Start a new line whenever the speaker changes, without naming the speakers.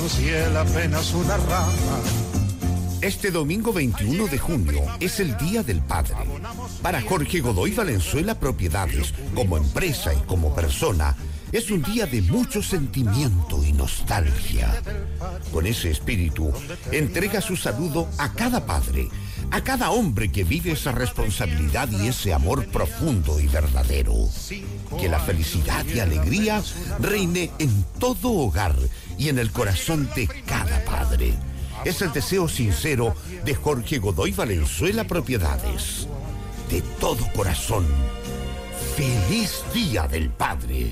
como si él apenas una rama.
Este domingo 21 de junio es el Día del Padre. Para Jorge Godoy Valenzuela Propiedades, como empresa y como persona, es un día de mucho sentimiento y nostalgia. Con ese espíritu, entrega su saludo a cada padre, a cada hombre que vive esa responsabilidad y ese amor profundo y verdadero. Que la felicidad y alegría reine en todo hogar y en el corazón de cada padre. Es el deseo sincero de Jorge Godoy Valenzuela Propiedades. De todo corazón, ¡feliz Día del Padre!